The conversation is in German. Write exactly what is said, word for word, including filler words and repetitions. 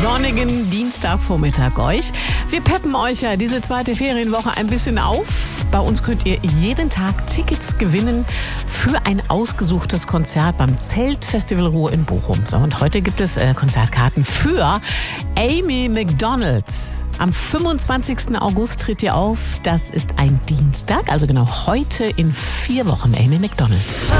sonnigen Dienstagvormittag euch. Wir peppen euch ja diese zweite Ferienwoche ein bisschen auf. Bei uns könnt ihr jeden Tag Tickets gewinnen für ein ausgesuchtes Konzert beim Zeltfestival Ruhr in Bochum. So, und heute gibt es äh, Konzertkarten für Amy Macdonald. Am fünfundzwanzigsten August tritt ihr auf. Das ist ein Dienstag, also genau heute in vier Wochen. Amy Macdonald.